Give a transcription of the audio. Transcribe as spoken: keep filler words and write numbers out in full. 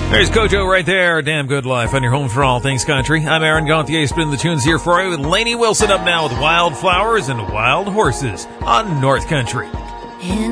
There's Kojo right there. Damn Good Life on your home for all things country. I'm Aaron Gauthier, spinning the tunes here for you with Lainey Wilson up now with Wildflowers and Wild Horses on North Country.